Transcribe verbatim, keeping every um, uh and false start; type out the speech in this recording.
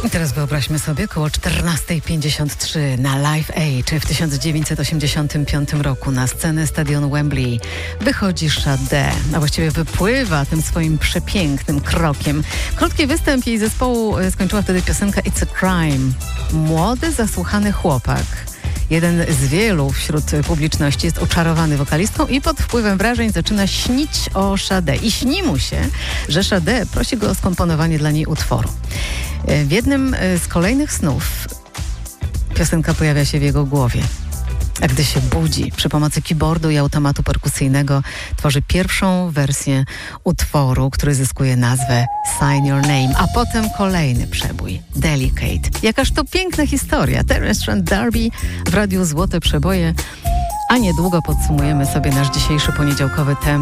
Teraz wyobraźmy sobie koło czternasta pięćdziesiąt trzy na Live Aid w tysiąc dziewięćset osiemdziesiątym piątym roku na scenę stadionu Wembley wychodzi Sade, a właściwie wypływa tym swoim przepięknym krokiem. Krótki występ jej zespołu skończyła wtedy piosenka It's a Crime. Młody, zasłuchany chłopak. Jeden z wielu wśród publiczności jest oczarowany wokalistką i pod wpływem wrażeń zaczyna śnić o Sade. I śni mu się, że Sade prosi go o skomponowanie dla niej utworu. W jednym z kolejnych snów piosenka pojawia się w jego głowie. A gdy się budzi, przy pomocy keyboardu i automatu perkusyjnego tworzy pierwszą wersję utworu, który zyskuje nazwę Sign Your Name, a potem kolejny przebój, Delicate. Jakaż to piękna historia. Terence Trent D'Arby w Radiu Złote Przeboje, a niedługo podsumujemy sobie nasz dzisiejszy poniedziałkowy temat.